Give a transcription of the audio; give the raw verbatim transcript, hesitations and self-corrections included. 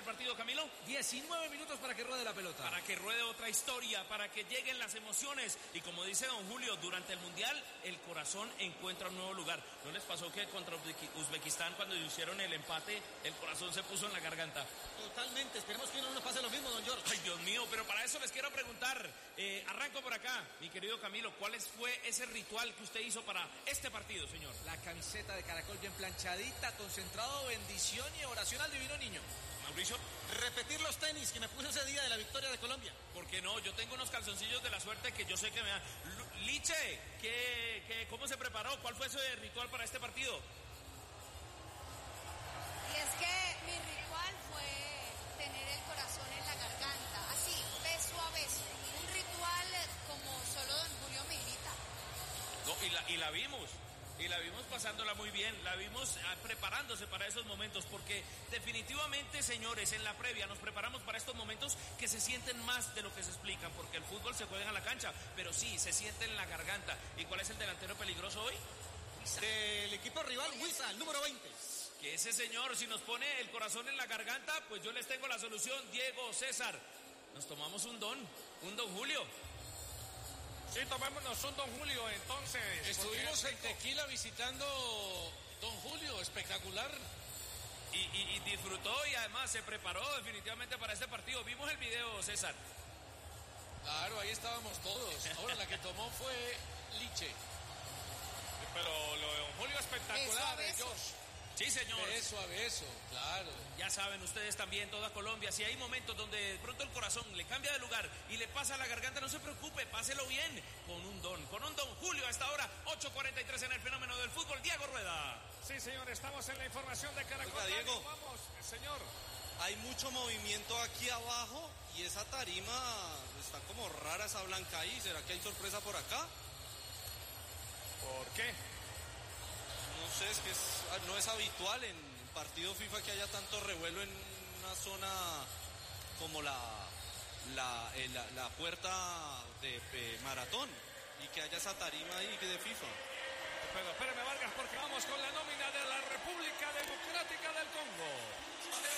partido, Camilo? diecinueve minutos para que ruede la pelota. Para que ruede otra historia, para que lleguen las emociones. Y como dice don Julio, durante el Mundial, el corazón encuentra un nuevo lugar. ¿No les pasó que contra Uzbekistán, cuando hicieron el empate, el corazón se puso en la garganta? Totalmente, esperemos que no nos pase lo mismo, don George. Ay, Dios mío, pero para eso les quiero preguntar, eh, arranco por acá, mi querido Camilo, ¿cuál fue ese ritual que usted hizo para este partido, señor? La camiseta de caracol bien planchadita, concentrado, bendición y oración al divino niño. Mauricio. Repetir los tenis que me puse ese día de la victoria de Colombia. ¿Por qué no? Yo tengo unos calzoncillos de la suerte que yo sé que me dan. Liche, ¿qué, qué, ¿cómo se preparó? ¿Cuál fue ese ritual para este partido? Y es que mi ritual fue tener el corazón en la garganta, así, beso a beso. Un ritual como solo don Julio me invita. No, y la, y la vimos. Y la vimos pasándola muy bien, la vimos ah, preparándose para esos momentos, porque definitivamente, señores, en la previa nos preparamos para estos momentos que se sienten más de lo que se explican, porque el fútbol se juega en la cancha, pero sí, se siente en la garganta. ¿Y cuál es el delantero peligroso hoy? Huiza. Del equipo rival, Huiza, el número veinte. Que ese señor, si nos pone el corazón en la garganta, pues yo les tengo la solución, Diego, César. Nos tomamos un don, un don Julio. Sí, tomémonos un don Julio, entonces. Estuvimos en Tequila visitando don Julio, espectacular. Y, y, y disfrutó y además se preparó definitivamente para este partido. Vimos el video, César. Claro, ahí estábamos todos. Ahora la que tomó fue Liche. Pero lo de don Julio espectacular, de Josh. Sí, señor. Beso a beso, claro. Ya saben ustedes también, toda Colombia, si hay momentos donde de pronto el corazón le cambia de lugar y le pasa a la garganta, no se preocupe, páselo bien con un don, con un don Julio a esta hora, ocho cuarenta y tres en el fenómeno del fútbol. Diego Rueda. Sí, señor, estamos en la información de Caracol. Oiga, Diego. Vamos, señor. Hay mucho movimiento aquí abajo y esa tarima está como rara, esa blanca ahí. ¿Será que hay sorpresa por acá? ¿Por qué? No sé, es que es, no es habitual en partido FIFA que haya tanto revuelo en una zona como la, la, eh, la, la puerta de eh, Maratón y que haya esa tarima ahí de FIFA. Pero espérame, Vargas, porque vamos con la nómina de la República Democrática del Congo.